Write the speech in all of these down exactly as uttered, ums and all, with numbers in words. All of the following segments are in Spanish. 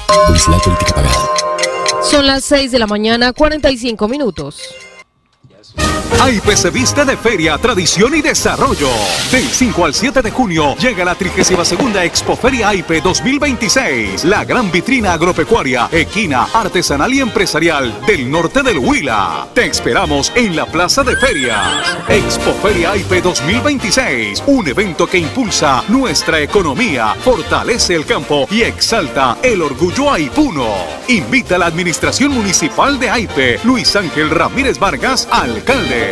Publicidad política pagada. Son las seis de la mañana, cuarenta y cinco minutos. A I P E se viste de feria, tradición y desarrollo. Del cinco al siete de junio llega la trigésima segunda Expoferia A I P E dos mil veintiséis, la gran vitrina agropecuaria, equina, artesanal y empresarial del norte del Huila. Te esperamos en la Plaza de Ferias. Expoferia A I P E dos mil veintiséis, un evento que impulsa nuestra economía, fortalece el campo y exalta el orgullo aipuno. Invita a la Administración Municipal de A I P E, Luis Ángel Ramírez Vargas, alcalde.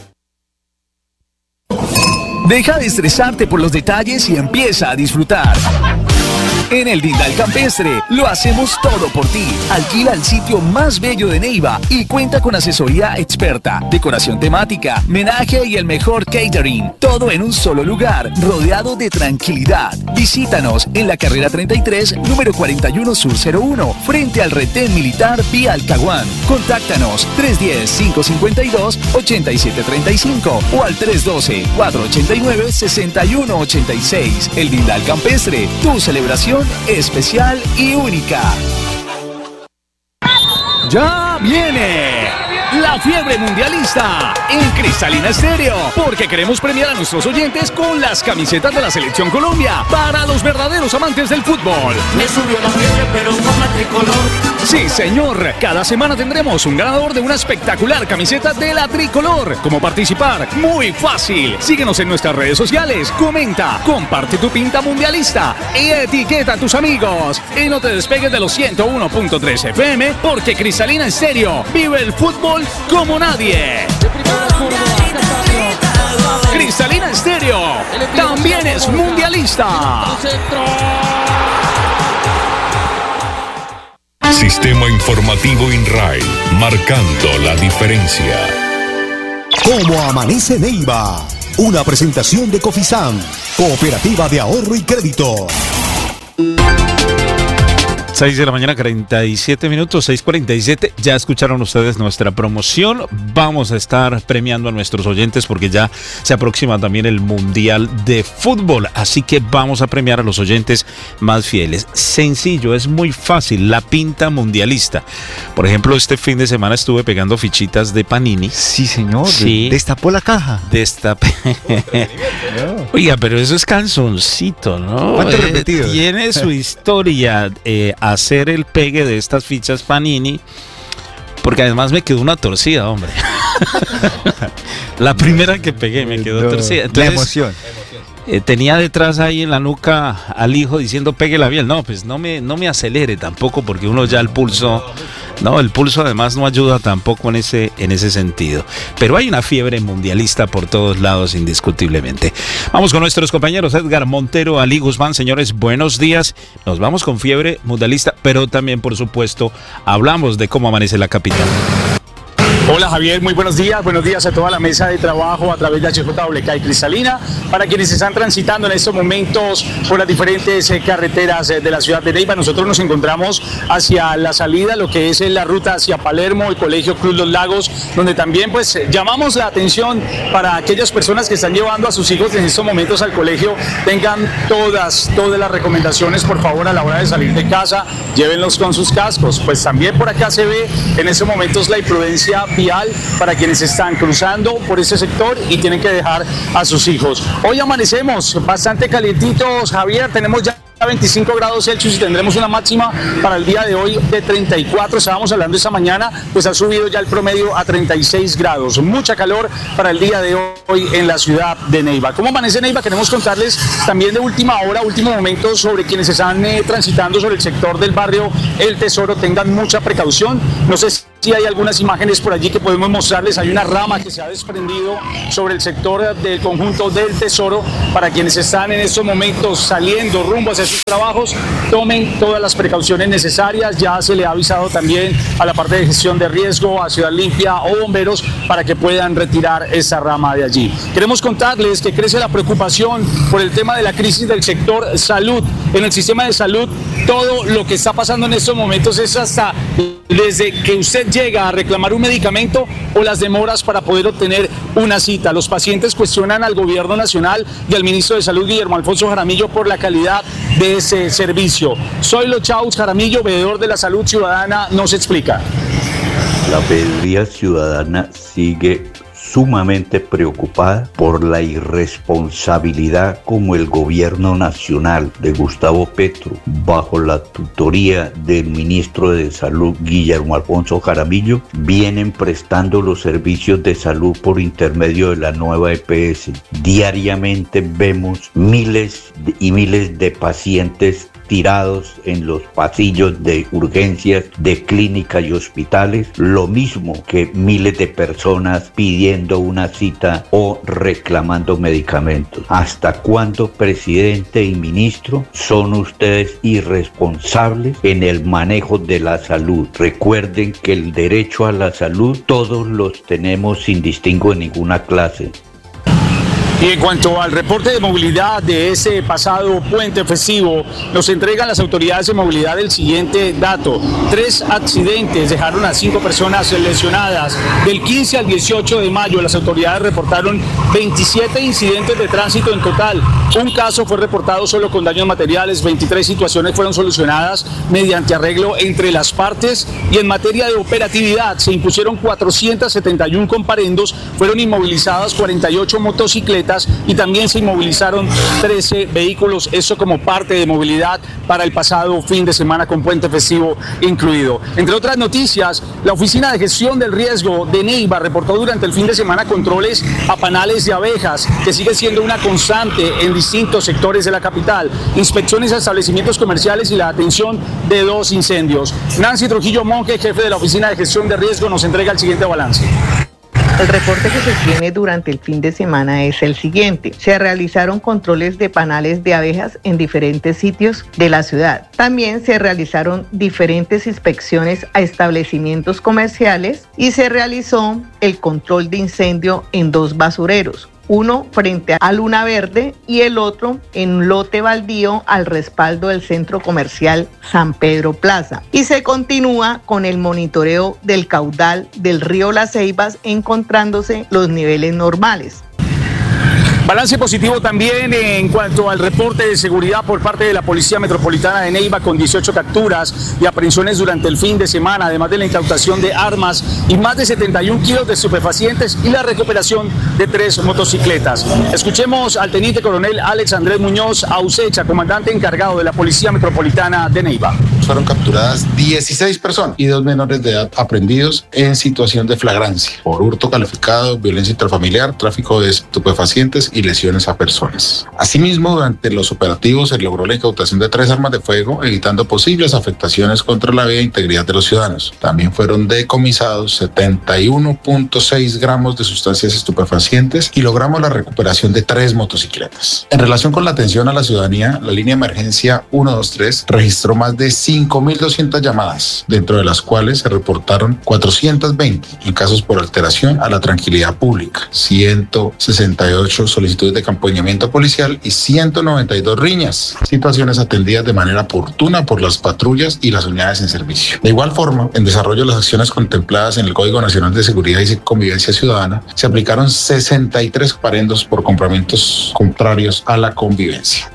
Deja de estresarte por los detalles y empieza a disfrutar. En el Dindal Campestre lo hacemos todo por ti. Alquila el sitio más bello de Neiva y cuenta con asesoría experta, decoración temática, menaje y el mejor catering. Todo en un solo lugar, rodeado de tranquilidad. Visítanos en la carrera treinta y tres, número cuarenta y uno Sur cero uno, frente al retén militar vía Alcahuán. Contáctanos tres uno cero, cinco cinco dos, ocho siete tres cinco o al tres uno dos, cuatro ocho nueve, seis uno ocho seis. El Dindal Campestre, tu celebración especial y única. ¡Ya viene! La fiebre mundialista en Cristalina Estéreo, porque queremos premiar a nuestros oyentes con las camisetas de la Selección Colombia para los verdaderos amantes del fútbol. Me subió la fiebre, pero con la tricolor. Sí, señor. Cada semana tendremos un ganador de una espectacular camiseta de la tricolor. ¿Cómo participar? Muy fácil. Síguenos en nuestras redes sociales, comenta, comparte tu pinta mundialista y etiqueta a tus amigos. Y no te despegues de los ciento uno punto tres F M, porque Cristalina Estéreo vive el fútbol como nadie. Cristalina Estéreo también es mundialista. Sistema Informativo INRAI, marcando la diferencia. ¿Cómo amanece Neiva? Una presentación de Cofisam, Cooperativa de Ahorro y Crédito. seis de la mañana, cuarenta y siete minutos, seis cuarenta y siete. Ya escucharon ustedes nuestra promoción. Vamos a estar premiando a nuestros oyentes porque ya se aproxima también el Mundial de Fútbol. Así que vamos a premiar a los oyentes más fieles. Sencillo, es muy fácil. La pinta mundialista. Por ejemplo, este fin de semana estuve pegando fichitas de Panini. Sí, señor. Sí. Destapó la caja. Destapé. Oiga, pero eso es canzoncito, ¿no? ¿Cuánto repetido? Eh, tiene su historia. Eh, hacer el pegue de estas fichas Panini, porque además me quedó una torcida, hombre. La primera que pegué me quedó no, torcida. Entonces, la emoción. Eh, tenía detrás ahí en la nuca al hijo diciendo péguela bien. No, pues no me, no me acelere tampoco, porque uno ya el pulso, no, el pulso además no ayuda tampoco en ese, en ese sentido. Pero hay una fiebre mundialista por todos lados, indiscutiblemente. Vamos con nuestros compañeros Edgar Montero, Ali Guzmán. Señores, buenos días. Nos vamos con fiebre mundialista, pero también, por supuesto, hablamos de cómo amanece la capital. Hola Javier, muy buenos días, buenos días a toda la mesa de trabajo a través de H J W K y Cristalina, para quienes están transitando en estos momentos por las diferentes eh, carreteras eh, de la ciudad de Neiva. Nosotros nos encontramos hacia la salida, lo que es eh, la ruta hacia Palermo, el Colegio Cruz Los Lagos, donde también pues eh, llamamos la atención para aquellas personas que están llevando a sus hijos en estos momentos al colegio, tengan todas, todas las recomendaciones, por favor, a la hora de salir de casa, llévenlos con sus cascos. Pues también por acá se ve en estos momentos la imprudencia vial para quienes están cruzando por este sector y tienen que dejar a sus hijos. Hoy amanecemos bastante calientitos, Javier, tenemos ya veinticinco grados Celsius y tendremos una máxima para el día de hoy de treinta y cuatro. Estábamos hablando esta mañana, pues ha subido ya el promedio a treinta y seis grados. Mucha calor para el día de hoy en la ciudad de Neiva. ¿Cómo amanece Neiva? Queremos contarles también de última hora, último momento, sobre quienes están eh, transitando sobre el sector del barrio El Tesoro. Tengan mucha precaución. No sé si hay algunas imágenes por allí que podemos mostrarles. Hay una rama que se ha desprendido sobre el sector del conjunto del Tesoro. Para quienes están en estos momentos saliendo rumbo hacia sus trabajos, tomen todas las precauciones necesarias. Ya se le ha avisado también a la parte de gestión de riesgo, a Ciudad Limpia o bomberos, para que puedan retirar esa rama de allí. Queremos contarles que crece la preocupación por el tema de la crisis del sector salud. En el sistema de salud, todo lo que está pasando en estos momentos es hasta desde que usted llega a reclamar un medicamento o las demoras para poder obtener una cita. Los pacientes cuestionan al gobierno nacional y al ministro de Salud, Guillermo Alfonso Jaramillo, por la calidad de ese servicio. Soy Lo Chaus Jaramillo, veedor de la Salud Ciudadana, nos explica. La veeduría ciudadana sigue sumamente preocupada por la irresponsabilidad como el gobierno nacional de Gustavo Petro, bajo la tutoría del ministro de Salud Guillermo Alfonso Jaramillo, vienen prestando los servicios de salud por intermedio de la nueva E P S. Diariamente vemos miles y miles de pacientes tirados en los pasillos de urgencias de clínicas y hospitales, lo mismo que miles de personas pidiendo una cita o reclamando medicamentos. ¿Hasta cuándo, presidente y ministro, son ustedes irresponsables en el manejo de la salud? Recuerden que el derecho a la salud todos los tenemos sin distingo de ninguna clase. Y en cuanto al reporte de movilidad de ese pasado puente festivo, nos entregan las autoridades de movilidad el siguiente dato. Tres accidentes dejaron a cinco personas lesionadas. Del quince al dieciocho de mayo, las autoridades reportaron veintisiete incidentes de tránsito en total. Un caso fue reportado solo con daños materiales, veintitrés situaciones fueron solucionadas mediante arreglo entre las partes, y en materia de operatividad se impusieron cuatrocientos setenta y uno comparendos, fueron inmovilizadas cuarenta y ocho motocicletas y también se inmovilizaron trece vehículos, eso como parte de movilidad para el pasado fin de semana con puente festivo incluido. Entre otras noticias, la Oficina de Gestión del Riesgo de Neiva reportó durante el fin de semana controles a panales de abejas, que sigue siendo una constante en distintos sectores de la capital, inspecciones a establecimientos comerciales y la atención de dos incendios. Nancy Trujillo Monge, jefe de la Oficina de Gestión de Riesgo, nos entrega el siguiente balance. El reporte que se tiene durante el fin de semana es el siguiente. Se realizaron controles de panales de abejas en diferentes sitios de la ciudad. También se realizaron diferentes inspecciones a establecimientos comerciales y se realizó el control de incendio en dos basureros. Uno frente a Luna Verde y el otro en un lote baldío al respaldo del centro comercial San Pedro Plaza. Y se continúa con el monitoreo del caudal del río Las Ceibas, encontrándose los niveles normales. Balance positivo también en cuanto al reporte de seguridad por parte de la Policía Metropolitana de Neiva, con dieciocho capturas y aprehensiones durante el fin de semana, además de la incautación de armas y más de setenta y un kilos de estupefacientes y la recuperación de tres motocicletas. Escuchemos al teniente coronel Alex Andrés Muñoz Ausecha, comandante encargado de la Policía Metropolitana de Neiva. Fueron capturadas dieciséis personas y dos menores de edad aprehendidos en situación de flagrancia por hurto calificado, violencia intrafamiliar, tráfico de estupefacientes y lesiones a personas. Asimismo, durante los operativos se logró la incautación de tres armas de fuego, evitando posibles afectaciones contra la vida e integridad de los ciudadanos. También fueron decomisados setenta y uno punto seis gramos de sustancias estupefacientes y logramos la recuperación de tres motocicletas. En relación con la atención a la ciudadanía, la línea de emergencia ciento veintitrés registró más de cinco mil doscientas llamadas, dentro de las cuales se reportaron cuatrocientos veinte en casos por alteración a la tranquilidad pública, ciento sesenta y ocho solicitudes de acompañamiento policial y ciento noventa y dos riñas, situaciones atendidas de manera oportuna por las patrullas y las unidades en servicio. De igual forma, en desarrollo de las acciones contempladas en el Código Nacional de Seguridad y Convivencia Ciudadana, se aplicaron sesenta y tres comparendos por comportamientos contrarios a la convivencia.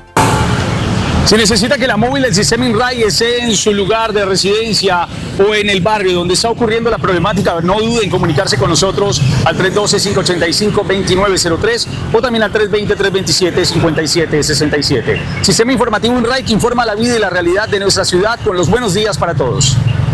Si necesita que la móvil del sistema INRAI esté en su lugar de residencia o en el barrio donde está ocurriendo la problemática, no dude en comunicarse con nosotros al tres uno dos, cinco ocho cinco, dos nueve cero tres o también al tres dos cero, tres dos siete, cinco siete seis siete. Sistema informativo INRAI, que informa la vida y la realidad de nuestra ciudad, con los buenos días para todos.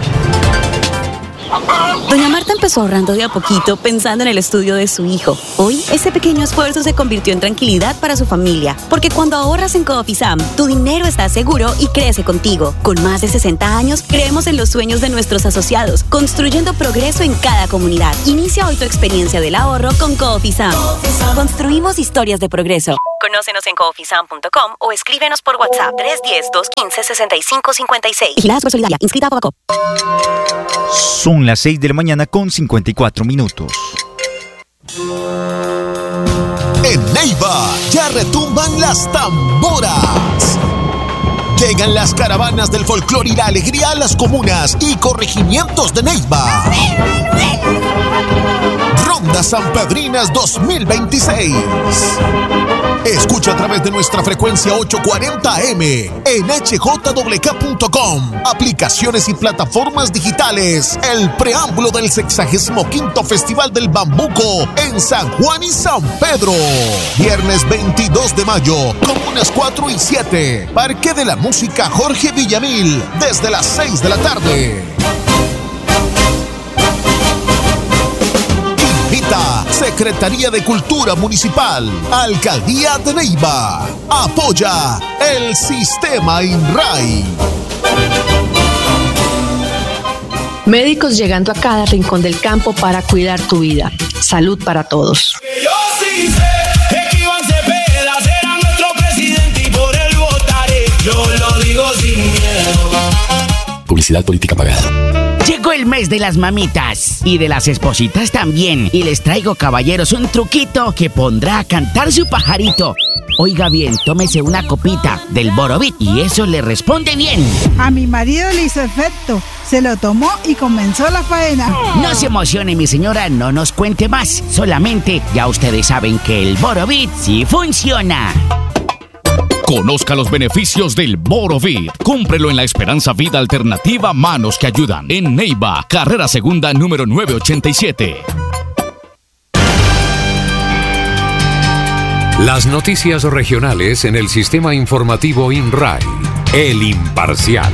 Doña Marta empezó ahorrando de a poquito, pensando en el estudio de su hijo. Hoy, ese pequeño esfuerzo se convirtió en tranquilidad para su familia, porque cuando ahorras en Cofisam, tu dinero está seguro y crece contigo. Con más de sesenta años, creemos en los sueños de nuestros asociados, construyendo progreso en cada comunidad. Inicia hoy tu experiencia del ahorro con Cofisam. Construimos historias de progreso. Conócenos en cofisam punto com o escríbenos por WhatsApp tres uno cero, dos uno cinco, seis cinco cinco seis. Vigilada Supersolidaria, inscrita a Fobacop. Son las seis de la mañana con cincuenta y cuatro minutos. En Neiva ya retumban las tamboras. Llegan las caravanas del folclor y la alegría a las comunas y corregimientos de Neiva. Ronda Sanpedrinas dos mil veintiséis. Escucha a través de nuestra frecuencia ochocientos cuarenta A M en H J W K punto com, aplicaciones y plataformas digitales. El preámbulo del sexagésimo quinto Festival del Bambuco en San Juan y San Pedro. Viernes veintidós de mayo, comunas cuatro y siete. Parque de la Música Jorge Villamil, desde las seis de la tarde. Secretaría de Cultura Municipal, Alcaldía de Neiva. Apoya el Sistema INRAI. Médicos llegando a cada rincón del campo para cuidar tu vida. Salud para todos. Yo sí sé que Iván Cepeda será nuestro presidente y por él votaré. Yo lo digo sin miedo. Publicidad política pagada. Llegó el mes de las mamitas y de las espositas también. Y les traigo, caballeros, un truquito que pondrá a cantar su pajarito. Oiga bien, tómese una copita del Borovit y eso le responde bien. A mi marido le hizo efecto. Se lo tomó y comenzó la faena. No se emocione, mi señora, no nos cuente más. Solamente ya ustedes saben que el Borovit sí funciona. Conozca los beneficios del Borovit. Cómprelo en la Esperanza Vida Alternativa Manos que Ayudan, en Neiva, carrera segunda número novecientos ochenta y siete. Las noticias regionales en el sistema informativo INRAI, El Imparcial.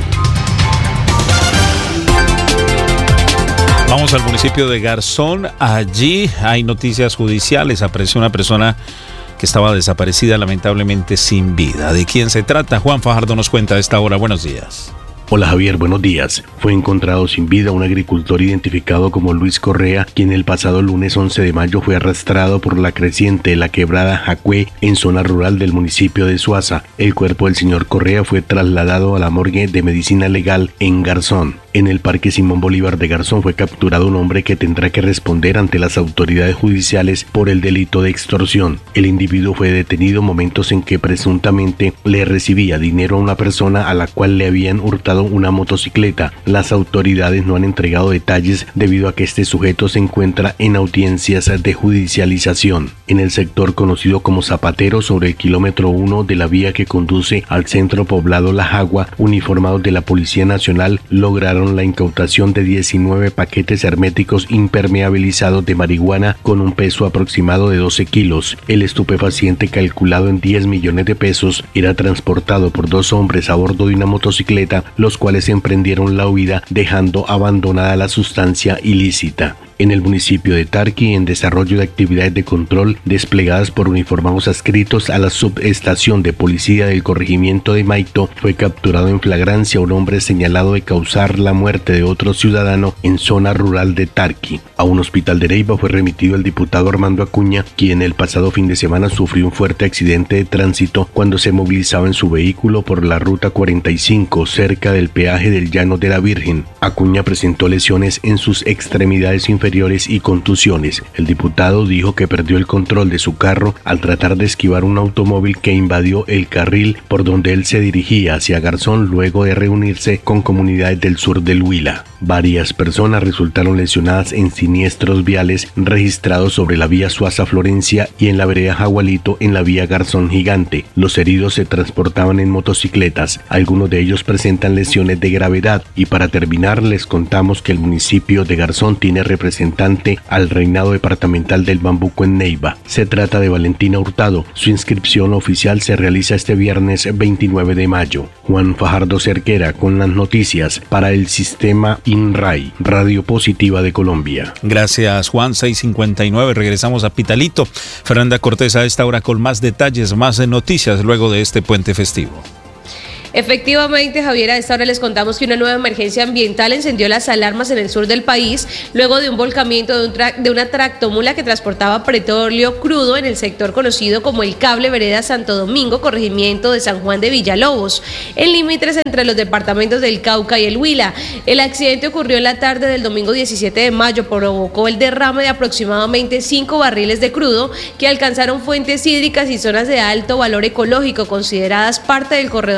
Vamos al municipio de Garzón. Allí hay noticias judiciales. Apareció una persona que estaba desaparecida, lamentablemente sin vida. ¿De quién se trata? Juan Fajardo nos cuenta a esta hora. Buenos días. Hola Javier, buenos días. Fue encontrado sin vida un agricultor identificado como Luis Correa, quien el pasado lunes once de mayo fue arrastrado por la creciente de la quebrada Jacue en zona rural del municipio de Suaza. El cuerpo del señor Correa fue trasladado a la morgue de medicina legal en Garzón. En el Parque Simón Bolívar de Garzón fue capturado un hombre que tendrá que responder ante las autoridades judiciales por el delito de extorsión. El individuo fue detenido momentos en que presuntamente le recibía dinero a una persona a la cual le habían hurtado una motocicleta. Las autoridades no han entregado detalles debido a que este sujeto se encuentra en audiencias de judicialización. En el sector conocido como Zapatero, sobre el kilómetro uno de la vía que conduce al centro poblado La Jagua, uniformados de la Policía Nacional lograron la incautación de diecinueve paquetes herméticos impermeabilizados de marihuana con un peso aproximado de doce kilos. El estupefaciente, calculado en diez millones de pesos, era transportado por dos hombres a bordo de una motocicleta, los cuales emprendieron la huida dejando abandonada la sustancia ilícita. En el municipio de Tarqui, en desarrollo de actividades de control desplegadas por uniformados adscritos a la subestación de policía del corregimiento de Maito, fue capturado en flagrancia un hombre señalado de causar la muerte de otro ciudadano en zona rural de Tarqui. A un hospital de Neiva fue remitido el diputado Armando Acuña, quien el pasado fin de semana sufrió un fuerte accidente de tránsito cuando se movilizaba en su vehículo por la ruta cuarenta y cinco cerca del peaje del Llano de la Virgen. Acuña presentó lesiones en sus extremidades inferiores y contusiones. El diputado dijo que perdió el control de su carro al tratar de esquivar un automóvil que invadió el carril por donde él se dirigía hacia Garzón luego de reunirse con comunidades del sur del Huila. Varias personas resultaron lesionadas en siniestros viales registrados sobre la vía Suaza-Florencia y en la vereda Jagualito en la vía Garzón Gigante. Los heridos se transportaban en motocicletas. Algunos de ellos presentan lesiones de gravedad. Y para terminar, les contamos que el municipio de Garzón tiene representante al reinado departamental del Bambuco en Neiva. Se trata de Valentina Hurtado. Su inscripción oficial se realiza este viernes veintinueve de mayo. Juan Fajardo Cerquera con las noticias para el sistema INRAI, Radio Positiva de Colombia. Gracias, Juan. seis cincuenta y nueve. Regresamos a Pitalito. Fernanda Cortés a esta hora con más detalles, más noticias luego de este puente festivo. Efectivamente, Javier, a esta hora les contamos que una nueva emergencia ambiental encendió las alarmas en el sur del país luego de un volcamiento de, un tra- de una tractomula que transportaba petróleo crudo en el sector conocido como el Cable Vereda Santo Domingo, corregimiento de San Juan de Villalobos, en límites entre los departamentos del Cauca y el Huila. El accidente ocurrió en la tarde del domingo diecisiete de mayo, provocó el derrame de aproximadamente cinco barriles de crudo que alcanzaron fuentes hídricas y zonas de alto valor ecológico, consideradas parte del corredor biológico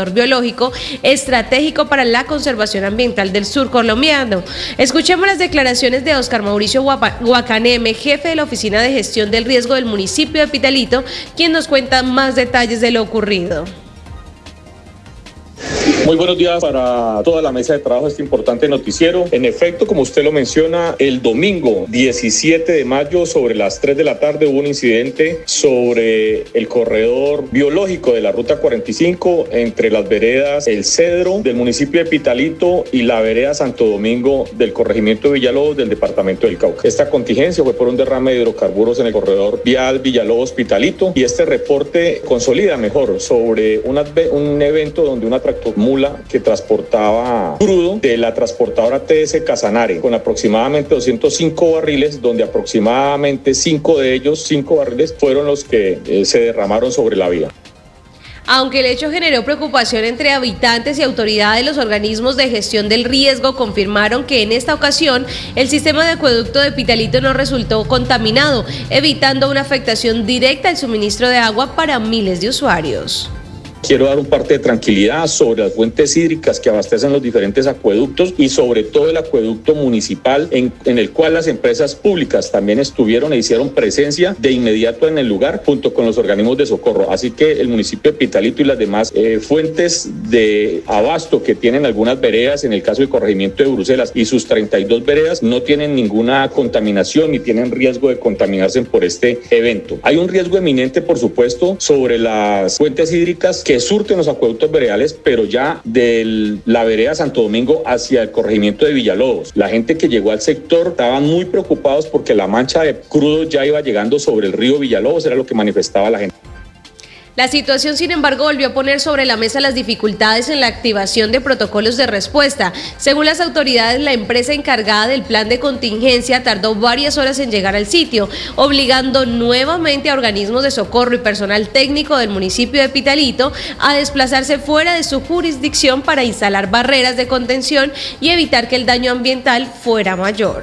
biológico estratégico para la conservación ambiental del sur colombiano. Escuchemos las declaraciones de Oscar Mauricio Guacaneme, jefe de la Oficina de Gestión del Riesgo del municipio de Pitalito, quien nos cuenta más detalles de lo ocurrido. Muy buenos días para toda la mesa de trabajo de este importante noticiero. En efecto, como usted lo menciona, el domingo diecisiete de mayo sobre las tres de la tarde hubo un incidente sobre el corredor biológico de la ruta cuarenta y cinco entre las veredas El Cedro del municipio de Pitalito y la vereda Santo Domingo del corregimiento de Villalobos del departamento del Cauca. Esta contingencia fue por un derrame de hidrocarburos en el corredor vial Villalobos-Pitalito y este reporte consolida mejor sobre una, un evento donde una tractomula que transportaba crudo de la transportadora T S Casanare con aproximadamente doscientos cinco barriles, donde aproximadamente cinco de ellos, cinco barriles, fueron los que eh, se derramaron sobre la vía. Aunque el hecho generó preocupación entre habitantes y autoridades, los organismos de gestión del riesgo confirmaron que en esta ocasión el sistema de acueducto de Pitalito no resultó contaminado, evitando una afectación directa al suministro de agua para miles de usuarios. Quiero dar un parte de tranquilidad sobre las fuentes hídricas que abastecen los diferentes acueductos y sobre todo el acueducto municipal en, en el cual las empresas públicas también estuvieron e hicieron presencia de inmediato en el lugar junto con los organismos de socorro. Así que el municipio de Pitalito y las demás eh, fuentes de abasto que tienen algunas veredas, en el caso del corregimiento de Bruselas y sus treinta y dos veredas, no tienen ninguna contaminación ni tienen riesgo de contaminarse por este evento. Hay un riesgo eminente, por supuesto, sobre las fuentes hídricas que surten los acueductos veredales, pero ya de la vereda Santo Domingo hacia el corregimiento de Villalobos. La gente que llegó al sector estaban muy preocupados porque la mancha de crudo ya iba llegando sobre el río Villalobos, era lo que manifestaba la gente. La situación, sin embargo, volvió a poner sobre la mesa las dificultades en la activación de protocolos de respuesta. Según las autoridades, la empresa encargada del plan de contingencia tardó varias horas en llegar al sitio, obligando nuevamente a organismos de socorro y personal técnico del municipio de Pitalito a desplazarse fuera de su jurisdicción para instalar barreras de contención y evitar que el daño ambiental fuera mayor.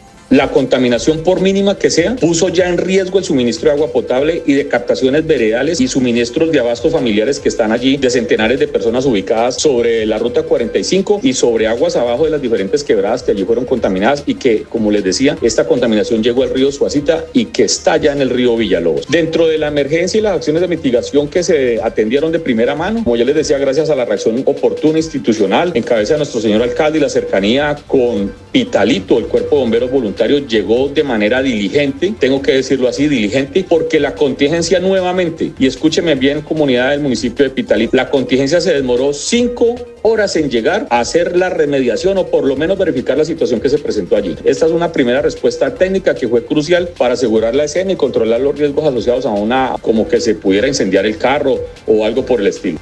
La contaminación, por mínima que sea, puso ya en riesgo el suministro de agua potable y de captaciones veredales y suministros de abasto familiares que están allí, de centenares de personas ubicadas sobre la ruta cuarenta y cinco y sobre aguas abajo de las diferentes quebradas que allí fueron contaminadas y que, como les decía, esta contaminación llegó al río Suacita y que está ya en el río Villalobos. Dentro de la emergencia y las acciones de mitigación que se atendieron de primera mano, como ya les decía, gracias a la reacción oportuna institucional, en cabeza de nuestro señor alcalde y la cercanía con Pitalito, el Cuerpo de Bomberos Voluntarios llegó de manera diligente, tengo que decirlo así, diligente, porque la contingencia nuevamente, y escúcheme bien, comunidad del municipio de Pitalito, la contingencia se demoró cinco horas en llegar a hacer la remediación o por lo menos verificar la situación que se presentó allí. Esta es una primera respuesta técnica que fue crucial para asegurar la escena y controlar los riesgos asociados a una, como que se pudiera incendiar el carro o algo por el estilo.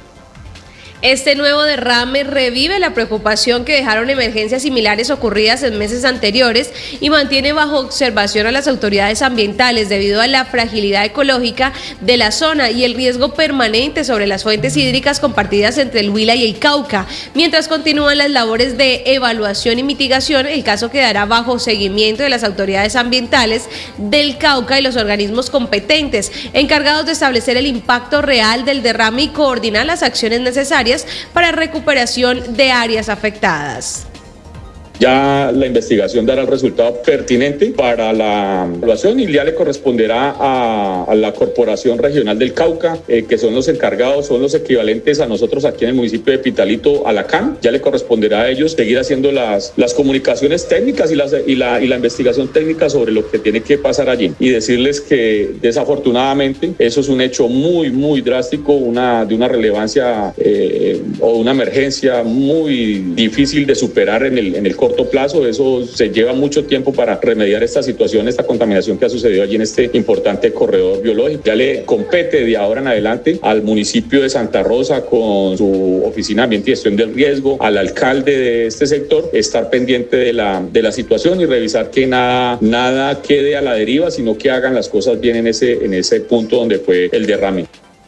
Este nuevo derrame revive la preocupación que dejaron emergencias similares ocurridas en meses anteriores y mantiene bajo observación a las autoridades ambientales debido a la fragilidad ecológica de la zona y el riesgo permanente sobre las fuentes hídricas compartidas entre el Huila y el Cauca. Mientras continúan las labores de evaluación y mitigación, el caso quedará bajo seguimiento de las autoridades ambientales del Cauca y los organismos competentes, encargados de establecer el impacto real del derrame y coordinar las acciones necesarias para recuperación de áreas afectadas. Ya la investigación dará el resultado pertinente para la evaluación y ya le corresponderá a, a la Corporación Regional del Cauca, eh, que son los encargados, son los equivalentes a nosotros aquí en el municipio de Pitalito, a la C A M. Ya le corresponderá a ellos seguir haciendo las, las comunicaciones técnicas y, las, y, la, y la investigación técnica sobre lo que tiene que pasar allí. Y decirles que desafortunadamente eso es un hecho muy, muy drástico, una, de una relevancia eh, o una emergencia muy difícil de superar en el, en el corto plazo. Eso se lleva mucho tiempo para remediar esta situación, esta contaminación que ha sucedido allí en este importante corredor biológico. Ya le compete de ahora en adelante al municipio de Santa Rosa con su oficina de ambiente y gestión del riesgo, al alcalde de este sector, estar pendiente de la, de la situación y revisar que nada, nada quede a la deriva, sino que hagan las cosas bien en ese, en ese punto donde fue el derrame.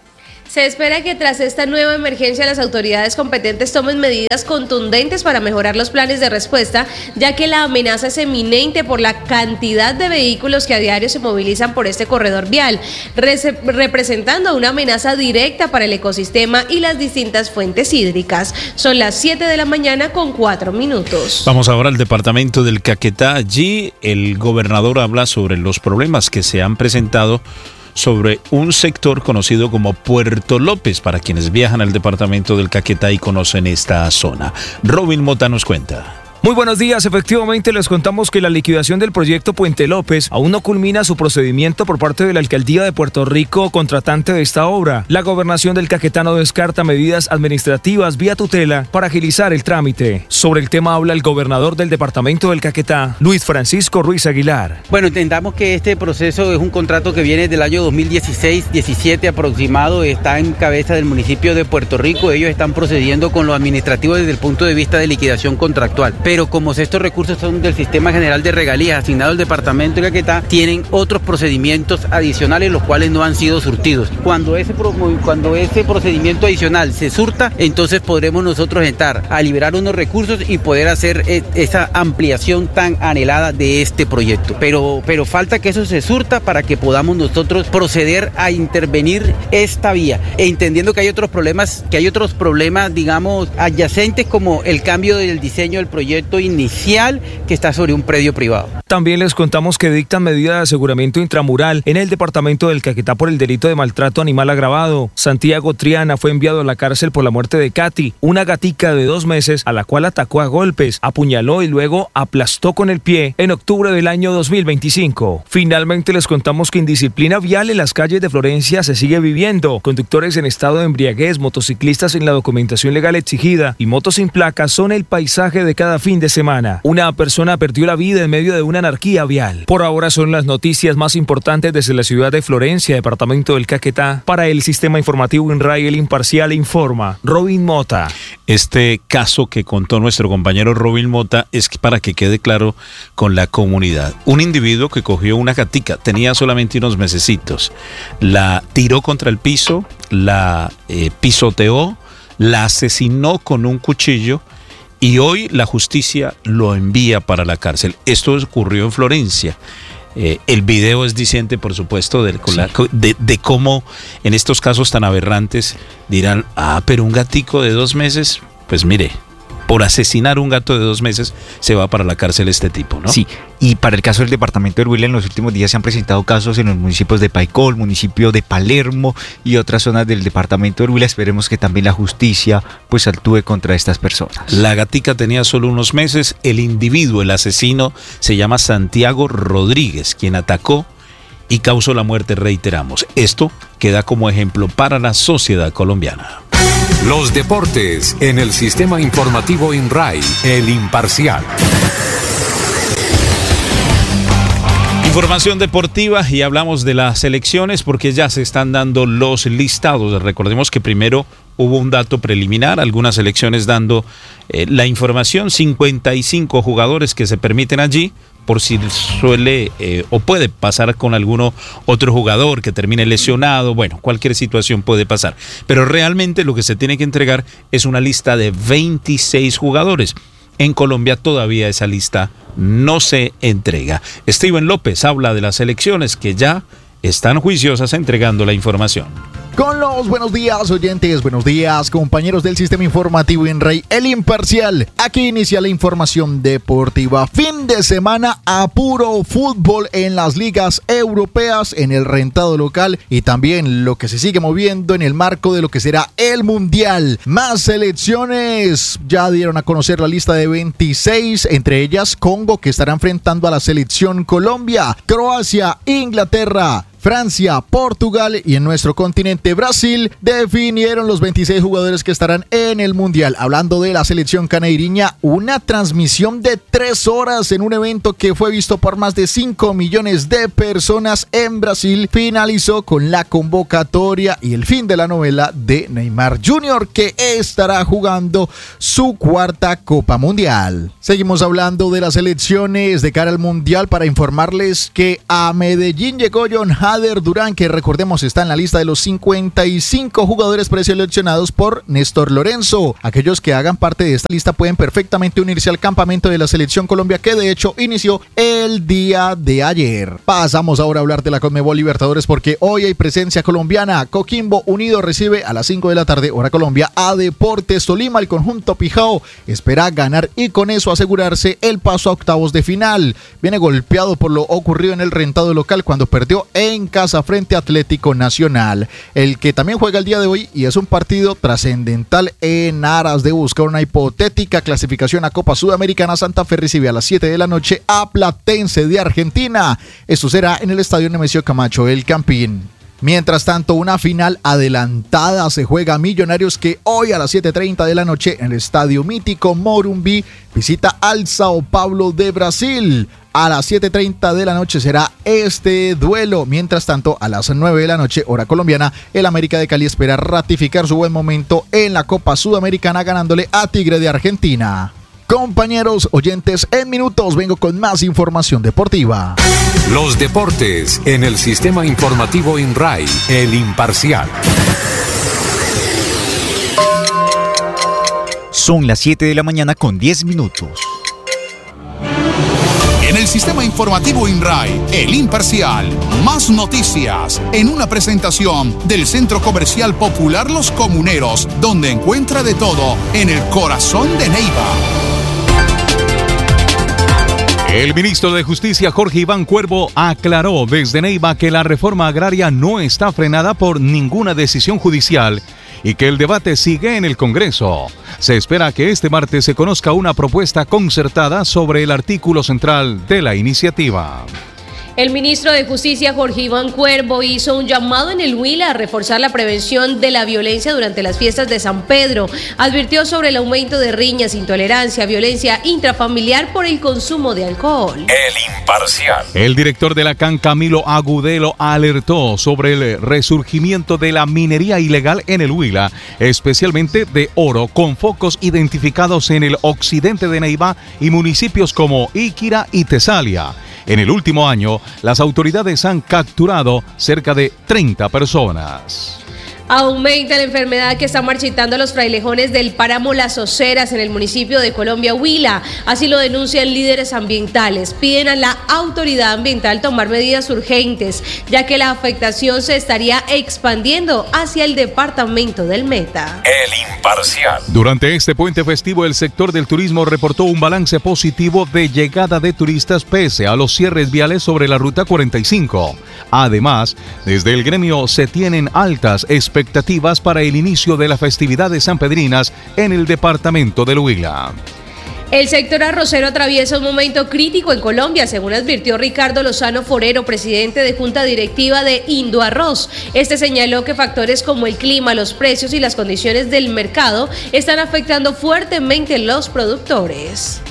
Se espera que tras esta nueva emergencia las autoridades competentes tomen medidas contundentes para mejorar los planes de respuesta, ya que la amenaza es eminente por la cantidad de vehículos que a diario se movilizan por este corredor vial, representando una amenaza directa para el ecosistema y las distintas fuentes hídricas. Son las siete de la mañana con cuatro minutos. Vamos ahora al departamento del Caquetá. Allí el gobernador habla sobre los problemas que se han presentado sobre un sector conocido como Puerto López, para quienes viajan al departamento del Caquetá y conocen esta zona. Robin Mota nos cuenta. Muy buenos días, efectivamente les contamos que la liquidación del proyecto Puente López aún no culmina su procedimiento por parte de la Alcaldía de Puerto Rico, contratante de esta obra. La gobernación del Caquetá no descarta medidas administrativas vía tutela para agilizar el trámite. Sobre el tema habla el gobernador del departamento del Caquetá, Luis Francisco Ruiz Aguilar. Bueno, entendamos que este proceso es un contrato que viene del año dos mil dieciséis diecisiete aproximado, está en cabeza del municipio de Puerto Rico. Ellos están procediendo con lo administrativo desde el punto de vista de liquidación contractual. Pero como estos recursos son del Sistema General de Regalías asignado al departamento de Caquetá, tienen otros procedimientos adicionales los cuales no han sido surtidos. Cuando ese, cuando ese procedimiento adicional se surta, entonces podremos nosotros entrar a liberar unos recursos y poder hacer esa ampliación tan anhelada de este proyecto. Pero, pero falta que eso se surta para que podamos nosotros proceder a intervenir esta vía, e entendiendo que hay otros problemas, que hay otros problemas, digamos, adyacentes, como el cambio del diseño del proyecto inicial que está sobre un predio privado. También les contamos que dictan medida de aseguramiento intramural en el departamento del Caquetá por el delito de maltrato animal agravado. Santiago Triana fue enviado a la cárcel por la muerte de Katy, una gatica de dos meses a la cual atacó a golpes, apuñaló y luego aplastó con el pie en octubre del año dos mil veinticinco. Finalmente les contamos que indisciplina vial en las calles de Florencia se sigue viviendo. Conductores en estado de embriaguez, motociclistas sin la documentación legal exigida y motos sin placas son el paisaje de cada fin de semana. Una persona perdió la vida en medio de una anarquía vial. Por ahora son las noticias más importantes desde la ciudad de Florencia, departamento del Caquetá. Para el sistema informativo INRAI, el imparcial informa Robin Mota. Este caso que contó nuestro compañero Robin Mota es para que quede claro con la comunidad. Un individuo que cogió una gatica, tenía solamente unos mesecitos, la tiró contra el piso, la eh, pisoteó, la asesinó con un cuchillo, y hoy la justicia lo envía para la cárcel. Esto ocurrió en Florencia. Eh, el video es diciente, por supuesto, de, sí. de, de cómo en estos casos tan aberrantes dirán, ah, pero un gatico de dos meses, pues mire, por asesinar un gato de dos meses se va para la cárcel este tipo, ¿no? Sí, y para el caso del departamento de Huila, en los últimos días se han presentado casos en los municipios de Paicol, municipio de Palermo y otras zonas del departamento de Huila. Esperemos que también la justicia pues actúe contra estas personas. La gatica tenía solo unos meses. El individuo, el asesino, se llama Santiago Rodríguez, quien atacó y causó la muerte, reiteramos. Esto queda como ejemplo para la sociedad colombiana. Los deportes en el sistema informativo INRAI, el imparcial. Información deportiva, y hablamos de las elecciones porque ya se están dando los listados. Recordemos que primero hubo un dato preliminar, algunas elecciones dando eh, la información, cincuenta y cinco jugadores que se permiten allí, por si suele eh, o puede pasar con alguno otro jugador que termine lesionado. Bueno, cualquier situación puede pasar, pero realmente lo que se tiene que entregar es una lista de veintiséis jugadores. En Colombia todavía esa lista no se entrega. Steven López habla de las elecciones que ya están juiciosas entregando la información. Con los buenos días, oyentes, buenos días, compañeros del sistema informativo INRAI, el imparcial. Aquí inicia la información deportiva. Fin de semana a puro fútbol en las ligas europeas, en el rentado local y también lo que se sigue moviendo en el marco de lo que será el Mundial. Más selecciones, ya dieron a conocer la lista de veintiséis, entre ellas Congo, que estará enfrentando a la selección Colombia, Croacia, Inglaterra, Francia, Portugal y en nuestro continente Brasil definieron los veintiséis jugadores que estarán en el Mundial. Hablando de la selección caneirinha, una transmisión de tres horas en un evento que fue visto por más de cinco millones de personas en Brasil finalizó con la convocatoria y el fin de la novela de Neymar junior, que estará jugando su cuarta Copa Mundial. Seguimos hablando de las elecciones de cara al Mundial para informarles que a Medellín llegó John Jader Durán, que recordemos está en la lista de los cincuenta y cinco jugadores preseleccionados por Néstor Lorenzo. Aquellos que hagan parte de esta lista pueden perfectamente unirse al campamento de la Selección Colombia, que de hecho inició el día de ayer. Pasamos ahora a hablar de la Conmebol Libertadores, porque hoy hay presencia colombiana. Coquimbo Unido recibe a las cinco de la tarde, hora Colombia, a Deportes Tolima. El conjunto Pijao espera ganar y con eso asegurarse el paso a octavos de final. Viene golpeado por lo ocurrido en el rentado local cuando perdió en casa frente a Atlético Nacional, el que también juega el día de hoy, y es un partido trascendental en aras de buscar una hipotética clasificación a Copa Sudamericana. Santa Fe recibe a las siete de la noche a Platense de Argentina. Esto será en el Estadio Nemesio Camacho El Campín. Mientras tanto, una final adelantada se juega. Millonarios, que hoy a las siete y treinta de la noche en el Estadio Mítico Morumbi visita al Sao Paulo de Brasil. A las siete y treinta de la noche será este duelo. Mientras tanto, a las nueve de la noche, hora colombiana, el América de Cali espera ratificar su buen momento en la Copa Sudamericana ganándole a Tigre de Argentina. Compañeros oyentes, en minutos vengo con más información deportiva. Los deportes en el sistema informativo INRAI, El Imparcial. Son las siete de la mañana con diez minutos. En el sistema informativo INRAI, El Imparcial, más noticias en una presentación del Centro Comercial Popular Los Comuneros, donde encuentra de todo en el corazón de Neiva. El ministro de Justicia, Jorge Iván Cuervo, aclaró desde Neiva que la reforma agraria no está frenada por ninguna decisión judicial y que el debate sigue en el Congreso. Se espera que este martes se conozca una propuesta concertada sobre el artículo central de la iniciativa. El ministro de Justicia, Jorge Iván Cuervo, hizo un llamado en el Huila a reforzar la prevención de la violencia durante las fiestas de San Pedro. Advirtió sobre el aumento de riñas, intolerancia, violencia intrafamiliar por el consumo de alcohol. El Imparcial. El director de la C A N, Camilo Agudelo, alertó sobre el resurgimiento de la minería ilegal en el Huila, especialmente de oro, con focos identificados en el occidente de Neiva y municipios como Iquira y Tesalia. En el último año, las autoridades han capturado cerca de treinta personas. Aumenta la enfermedad que está marchitando a los frailejones del páramo Las Oceras en el municipio de Colombia, Huila. Así lo denuncian líderes ambientales. Piden a la autoridad ambiental tomar medidas urgentes, ya que la afectación se estaría expandiendo hacia el departamento del Meta. El Imparcial. Durante este puente festivo, el sector del turismo reportó un balance positivo de llegada de turistas pese a los cierres viales sobre la ruta cuarenta y cinco. Además, desde el gremio se tienen altas expectativas expectativas para el inicio de las festividades sanpedrinas en el departamento del Huila. El sector arrocero atraviesa un momento crítico en Colombia, según advirtió Ricardo Lozano Forero, presidente de Junta Directiva de Indoarroz. Este señaló que factores como el clima, los precios y las condiciones del mercado están afectando fuertemente a los productores.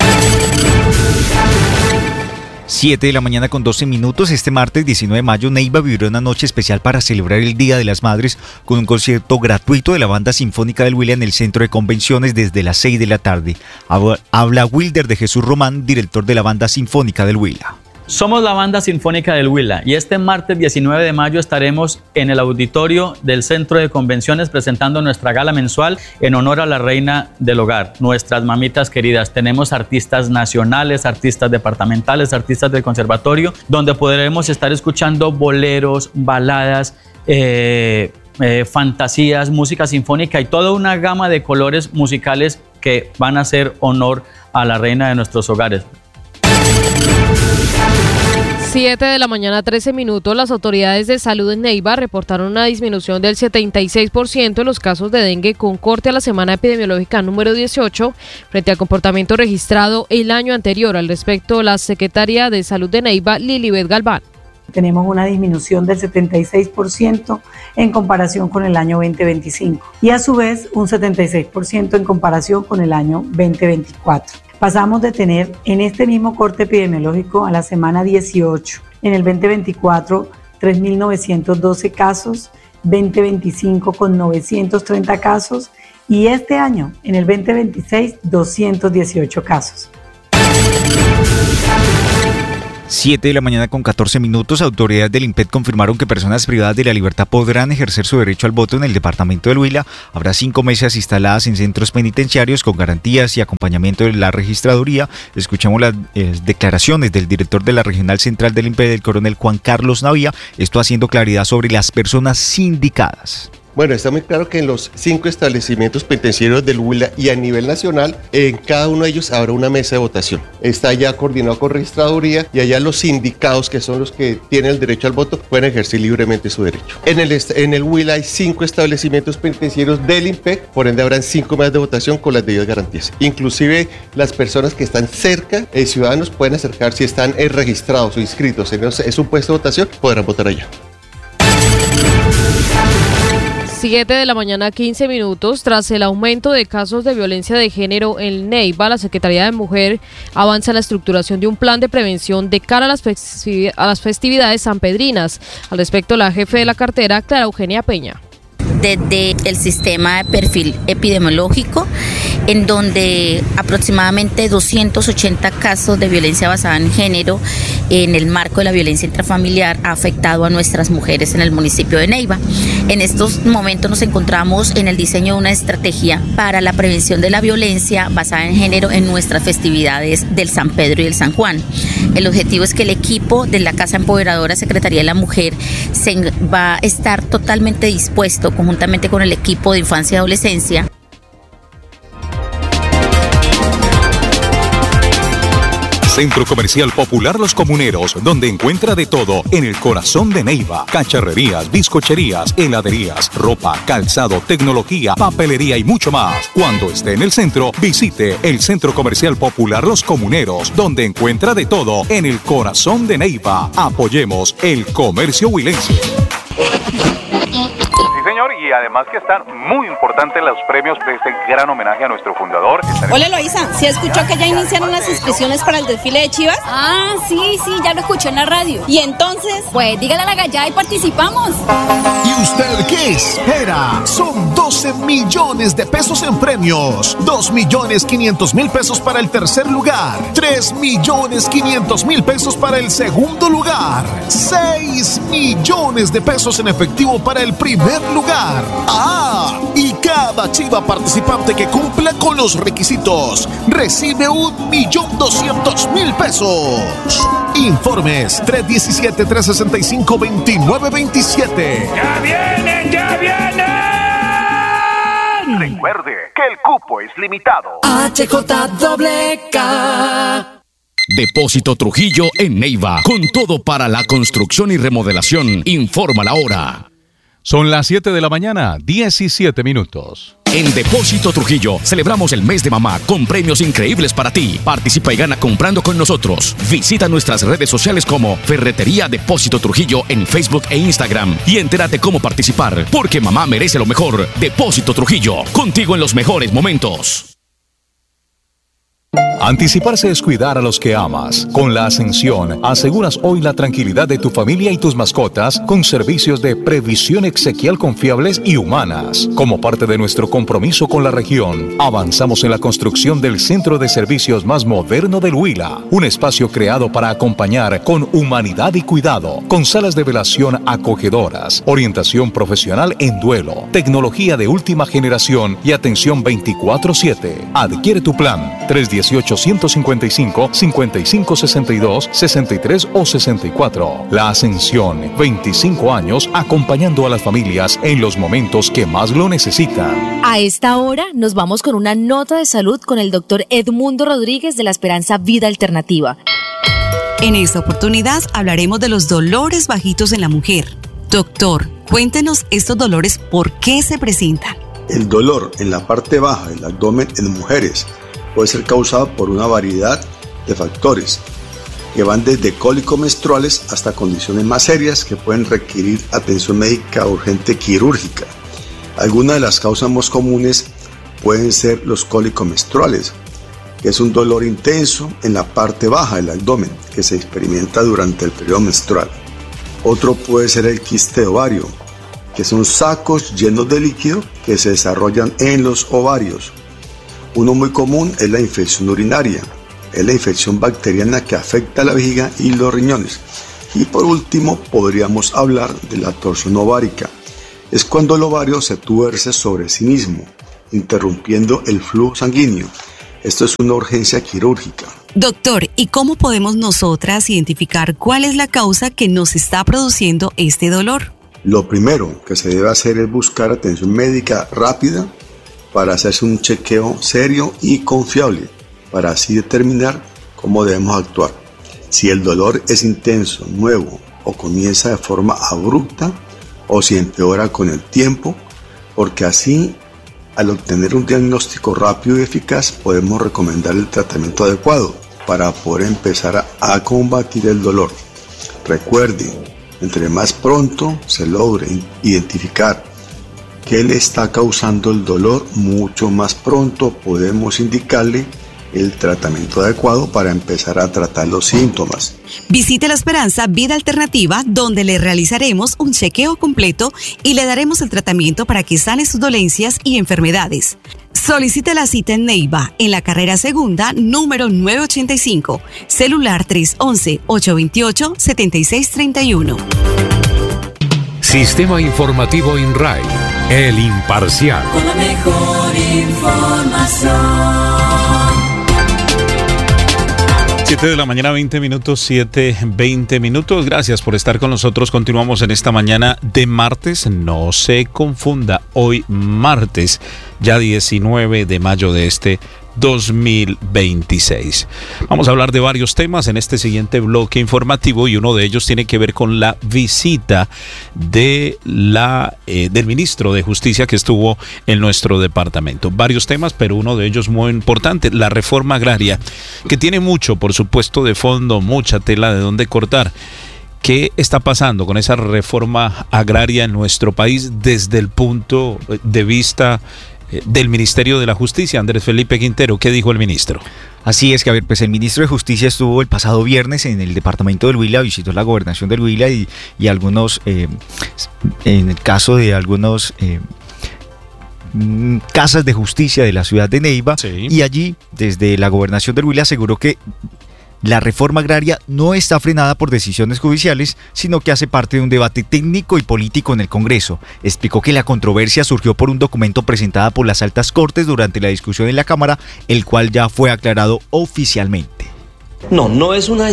siete de la mañana con doce minutos. Este martes diecinueve de mayo, Neiva vivirá una noche especial para celebrar el Día de las Madres con un concierto gratuito de la Banda Sinfónica del Huila en el Centro de Convenciones desde las seis de la tarde. Habla Wilder de Jesús Román, director de la Banda Sinfónica del Huila. Somos la Banda Sinfónica del Huila y este martes diecinueve de mayo estaremos en el auditorio del Centro de Convenciones presentando nuestra gala mensual en honor a la reina del hogar, nuestras mamitas queridas. Tenemos artistas nacionales, artistas departamentales, artistas del conservatorio, donde podremos estar escuchando boleros, baladas, eh, eh, fantasías, música sinfónica y toda una gama de colores musicales que van a hacer honor a la reina de nuestros hogares. siete de la mañana, trece minutos. Las autoridades de salud en Neiva reportaron una disminución del setenta y seis por ciento en los casos de dengue con corte a la semana epidemiológica número dieciocho frente al comportamiento registrado el año anterior. Al respecto, la secretaria de Salud de Neiva, Lilibet Galván. Tenemos una disminución del setenta y seis por ciento en comparación con el año veinte veinticinco y a su vez un setenta y seis por ciento en comparación con el año veinte veinticuatro. Pasamos de tener en este mismo corte epidemiológico a la semana dieciocho, en el veinte veinticuatro, tres mil novecientos doce casos, veinte veinticinco con novecientos treinta casos y este año, en el veinte veintiséis, doscientos dieciocho casos. siete de la mañana con catorce minutos, autoridades del INPET confirmaron que personas privadas de la libertad podrán ejercer su derecho al voto en el departamento del Huila. Habrá cinco mesas instaladas en centros penitenciarios con garantías y acompañamiento de la registraduría. Escuchamos las eh, declaraciones del director de la Regional Central del INPET, el coronel Juan Carlos Navía, esto haciendo claridad sobre las personas sindicadas. Bueno, está muy claro que en los cinco establecimientos penitenciarios del Huila y a nivel nacional, en cada uno de ellos habrá una mesa de votación. Está ya coordinado con registraduría y allá los sindicados, que son los que tienen el derecho al voto, pueden ejercer libremente su derecho. En el, en el Huila hay cinco establecimientos penitenciarios del INPEC, por ende habrán cinco mesas de votación con las debidas garantías. Inclusive las personas que están cerca, eh, ciudadanos, pueden acercar si están eh, registrados o inscritos en es un puesto de votación, podrán votar allá. siete de la mañana, quince minutos. Tras el aumento de casos de violencia de género en Neiva, la Secretaría de Mujer avanza en la estructuración de un plan de prevención de cara a las, festividades, a las festividades sanpedrinas. Al respecto, la jefe de la cartera, Clara Eugenia Peña. Desde el sistema de perfil epidemiológico, en donde aproximadamente doscientos ochenta casos de violencia basada en género en el marco de la violencia intrafamiliar ha afectado a nuestras mujeres en el municipio de Neiva. En estos momentos nos encontramos en el diseño de una estrategia para la prevención de la violencia basada en género en nuestras festividades del San Pedro y del San Juan. El objetivo es que el equipo de la Casa Empoderadora Secretaría de la Mujer se va a estar totalmente dispuesto, conjuntamente con el equipo de Infancia y Adolescencia. Centro Comercial Popular Los Comuneros, donde encuentra de todo en el corazón de Neiva: cacharrerías, bizcocherías, heladerías, ropa, calzado, tecnología, papelería y mucho más. Cuando esté en el centro, visite el Centro Comercial Popular Los Comuneros, donde encuentra de todo en el corazón de Neiva. Apoyemos el comercio huilense. Sí, señor, y además que están muy importantes los premios de este gran homenaje a nuestro fundador. Hola, Eloisa, ¿sí escuchó que ya iniciaron las inscripciones para el desfile de Chivas? Ah, sí, sí, ya lo escuché en la radio. ¿Y entonces? Pues dígale a la gallada y participamos. ¿Y usted qué espera? Son doce millones de pesos en premios, dos millones quinientos mil pesos para el tercer lugar, tres millones quinientos mil pesos para el segundo lugar, seis millones de pesos en efectivo para el primer lugar. Ah, y cada chiva participante que cumpla con los requisitos recibe un millón doscientos mil pesos. Informes tres uno siete, tres seis cinco, dos nueve dos siete. ¡Ya vienen, ya vienen! Recuerde que el cupo es limitado. H J W K. Depósito Trujillo en Neiva, con todo para la construcción y remodelación. Informa la hora. Son las siete de la mañana, diecisiete minutos. En Depósito Trujillo celebramos el mes de mamá con premios increíbles para ti. Participa y gana comprando con nosotros. Visita nuestras redes sociales como Ferretería Depósito Trujillo en Facebook e Instagram y entérate cómo participar, porque mamá merece lo mejor. Depósito Trujillo, contigo en los mejores momentos. Anticiparse es cuidar a los que amas. Con la Ascensión, aseguras hoy la tranquilidad de tu familia y tus mascotas con servicios de previsión exequial confiables y humanas. Como parte de nuestro compromiso con la región, avanzamos en la construcción del centro de servicios más moderno del Huila. Un espacio creado para acompañar con humanidad y cuidado, con salas de velación acogedoras, orientación profesional en duelo, tecnología de última generación y atención veinticuatro siete. Adquiere tu plan tres uno ocho, uno cinco cinco, cinco cinco seis dos, sesenta y tres o sesenta y cuatro. La Ascensión, veinticinco años acompañando a las familias en los momentos que más lo necesitan. A esta hora nos vamos con una nota de salud con el doctor Edmundo Rodríguez de la Esperanza Vida Alternativa. En esta oportunidad hablaremos de los dolores bajitos en la mujer. Doctor, cuéntenos estos dolores, ¿por qué se presentan? El dolor en la parte baja del abdomen en mujeres puede ser causado por una variedad de factores que van desde cólicos menstruales hasta condiciones más serias que pueden requerir atención médica urgente quirúrgica. Algunas de las causas más comunes pueden ser los cólicos menstruales, que es un dolor intenso en la parte baja del abdomen que se experimenta durante el periodo menstrual. Otro puede ser el quiste de ovario, que son sacos llenos de líquido que se desarrollan en los ovarios. Uno muy común es la infección urinaria, es la infección bacteriana que afecta a la vejiga y los riñones. Y por último, podríamos hablar de la torsión ovárica. Es cuando el ovario se tuerce sobre sí mismo, interrumpiendo el flujo sanguíneo. Esto es una urgencia quirúrgica. Doctor, ¿y cómo podemos nosotras identificar cuál es la causa que nos está produciendo este dolor? Lo primero que se debe hacer es buscar atención médica rápida para hacerse un chequeo serio y confiable, para así determinar cómo debemos actuar. Si el dolor es intenso, nuevo o comienza de forma abrupta o si empeora con el tiempo, porque así al obtener un diagnóstico rápido y eficaz podemos recomendar el tratamiento adecuado para poder empezar a, a combatir el dolor. Recuerde, entre más pronto se logre identificar qué le está causando el dolor, mucho más pronto podemos indicarle el tratamiento adecuado para empezar a tratar los síntomas. Visite La Esperanza Vida Alternativa, donde le realizaremos un chequeo completo y le daremos el tratamiento para que sane sus dolencias y enfermedades. Solicite la cita en Neiva, en la carrera segunda, número nueve ochenta y cinco, celular tres once, ocho veintiocho, setenta y seis treinta y uno. Sistema Informativo INRAI, el imparcial. Con la mejor información. siete de la mañana, veinte minutos, siete, veinte minutos. Gracias por estar con nosotros. Continuamos en esta mañana de martes. No se confunda, hoy martes, ya diecinueve de mayo de este dos mil veintiséis. Vamos a hablar de varios temas en este siguiente bloque informativo y uno de ellos tiene que ver con la visita de la, eh, del ministro de Justicia que estuvo en nuestro departamento. Varios temas, pero uno de ellos muy importante, la reforma agraria, que tiene mucho, por supuesto, de fondo, mucha tela de dónde cortar. ¿Qué está pasando con esa reforma agraria en nuestro país desde el punto de vista del Ministerio de la Justicia? Andrés Felipe Quintero, ¿qué dijo el ministro? Así es, Javier, pues el ministro de Justicia estuvo el pasado viernes en el departamento del Huila, visitó la gobernación del Huila y, y algunos, eh, en el caso de algunos eh, casas de justicia de la ciudad de Neiva, sí. Y allí, desde la gobernación del Huila, aseguró que la reforma agraria no está frenada por decisiones judiciales, sino que hace parte de un debate técnico y político en el Congreso. Explicó que la controversia surgió por un documento presentado por las altas cortes durante la discusión en la Cámara, el cual ya fue aclarado oficialmente. No, no es una